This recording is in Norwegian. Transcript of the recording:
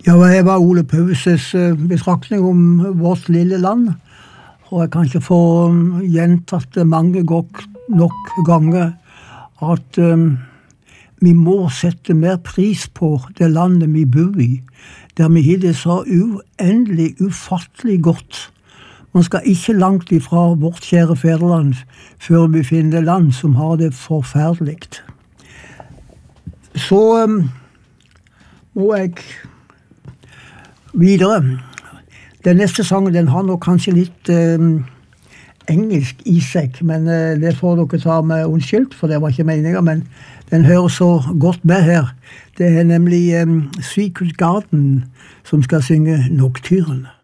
Ja, det var Ole Pauses betraktning om vårt lille land, og jeg kan ikke få gjentatt det mange nok ganger at vi må sette mer pris på det landet vi bor i, der vi har det så uendelig, ufattelig godt. Man skal ikke langt ifra vårt kjære fedreland før vi finner land som har det forferdelig. Så må jeg videre. Den neste sangen den har nok kanskje litt engelsk i seg, men det får dere ta med unnskyld, for det var ikke meningen, men den hører så godt med her. Det er nemlig Secret Garden som skal synge Nocturne.